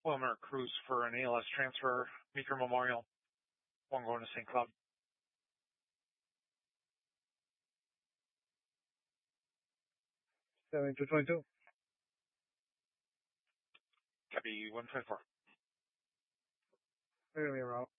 Wilmer Cruz for an ALS transfer, Meeker Memorial, one going to St. Cloud. Seven to 22. Copy 124. Clearly route.